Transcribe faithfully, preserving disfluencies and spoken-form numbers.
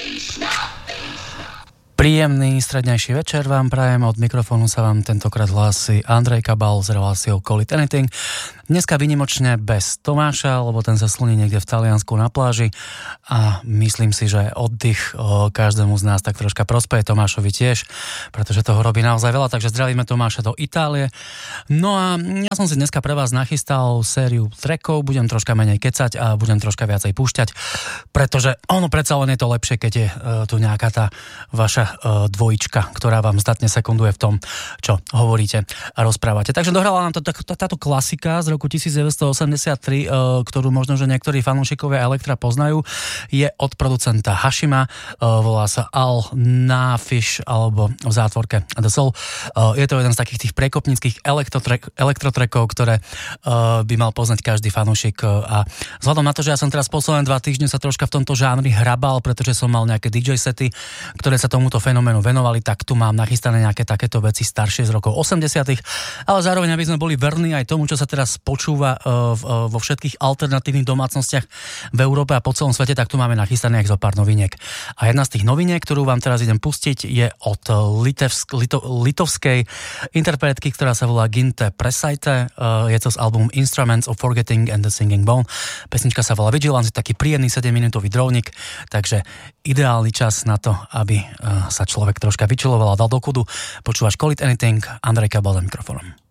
Príjemný strednejší večer vám prajem, od mikrofónu sa vám tentokrát hlási Andrej Kabal s reláciou Call It Anything. Dneska vynimočne bez Tomáša, lebo ten sa sluní niekde v Taliansku na pláži a myslím si, že oddych o, každému z nás tak troška prospeje, Tomášovi tiež, pretože toho robí naozaj veľa, takže zdravíme Tomáša do Itálie. No a ja som si dneska pre vás nachystal sériu trackov, budem troška menej kecať a budem troška viacej púšťať, pretože ono predsa len je to lepšie, keď je e, tu nejaká tá vaša e, dvojička, ktorá vám zdatne sekunduje v tom, čo hovoríte a rozprávate. Takže dohrala nám to, tá, táto klasika z roku devätnásťstoosemdesiattri, ktorú možno, že niektorí fanúšikovia Elektra poznajú, je od producenta Hashima, volá sa Al Nafish alebo v zátvorke The Soul. Je to jeden z takých tých prekopníckých elektrotrackov, ktoré by mal poznať každý fanúšik a vzhľadom na to, že ja som teraz posledné dva týždne sa troška v tomto žánri hrabal, pretože som mal nejaké dý džej sety, ktoré sa tomuto fenoménu venovali, tak tu mám nachystané nejaké takéto veci staršie z rokov osemdesiatych, ale zároveň aby sme boli verní aj tomu, čo sa teraz počúva vo všetkých alternatívnych domácnostiach v Európe a po celom svete, tak tu máme nachystaných zo pár noviniek. A jedna z tých noviniek, ktorú vám teraz idem pustiť, je od litevsk, lito, litovskej interpretky, ktorá sa volá Ginte Presajte. Je to z albumu Instruments of Forgetting and the Singing Bone. Pesnička sa volá Vigilance, taký príjemný sedemminútový drovník, takže ideálny čas na to, aby sa človek troška vyčiloval a dal do kudu. Počúvaš Call It Anything, Andrej Kabal za mikrofónom.